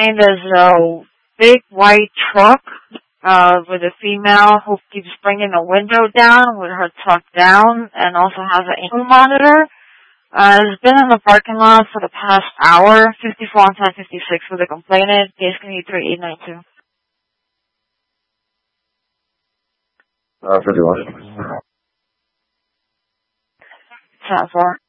saying there's a big white truck with a female who keeps bringing a window down with her tucked down and also has an ankle monitor. It's been in the parking lot for the past hour, 54 on 1056 for the complainant, case community 3892. 51. 10-4.